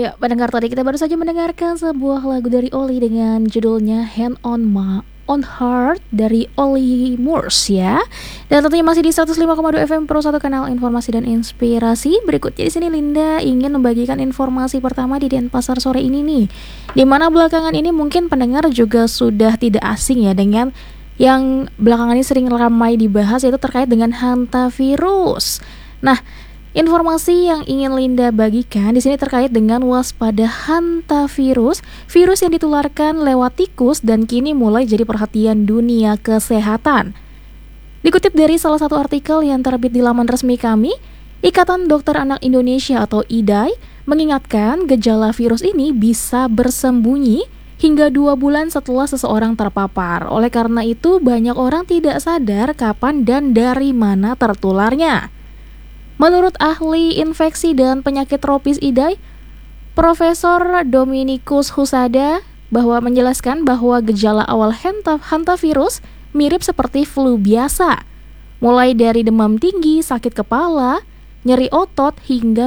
Ya, pendengar tadi kita baru saja mendengarkan sebuah lagu dari Oli dengan judulnya Hand on Heart dari Oli Moores ya. Dan tentunya masih di 105,2 FM Pro 1 kanal informasi dan inspirasi. Berikutnya di sini Linda ingin membagikan informasi pertama di Denpasar sore ini nih. Di mana belakangan ini mungkin pendengar juga sudah tidak asing ya dengan yang belakangan ini sering ramai dibahas, yaitu terkait dengan hantavirus. Nah, informasi yang ingin Linda bagikan di sini terkait dengan waspada hantavirus, virus yang ditularkan lewat tikus dan kini mulai jadi perhatian dunia kesehatan. Dikutip dari salah satu artikel yang terbit di laman resmi kami, Ikatan Dokter Anak Indonesia atau IDAI mengingatkan gejala virus ini bisa bersembunyi hingga 2 bulan setelah seseorang terpapar. Oleh karena itu, banyak orang tidak sadar kapan dan dari mana tertularnya. Menurut ahli infeksi dan penyakit tropis IDAI, Profesor Dominikus Husada menjelaskan bahwa gejala awal hantavirus mirip seperti flu biasa, mulai dari demam tinggi, sakit kepala, nyeri otot, hingga